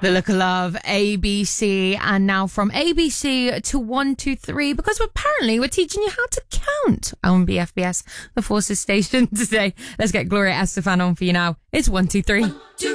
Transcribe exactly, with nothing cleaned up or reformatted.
The Look of Love, A B C, and now from A B C to one two three, because apparently we're teaching you how to count on B F B S, the Forces station today. Let's get Gloria Estefan on for you now. It's one two three.